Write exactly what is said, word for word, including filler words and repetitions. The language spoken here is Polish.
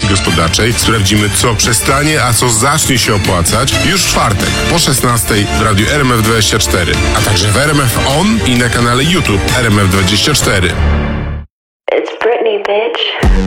Edukacji Gospodarczej. Sprawdzimy, co przestanie, a co zacznie się opłacać już w czwartek po szesnastej w Radiu R M F dwadzieścia cztery, a także w R M F On i na kanale YouTube R M F dwadzieścia cztery. It's Britney, bitch.